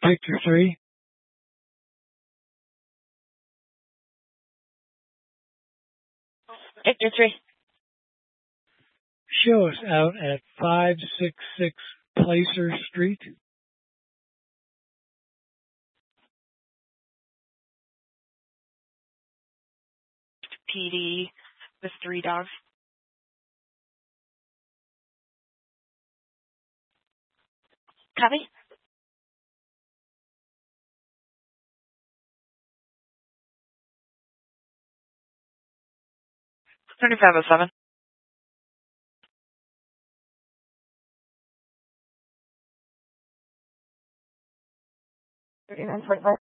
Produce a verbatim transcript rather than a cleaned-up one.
Victor three. Victor three. Show us out at five sixty-six Placer Street. P D with three dogs. Copy. thirty-five oh seven. thirty-nine forty-five.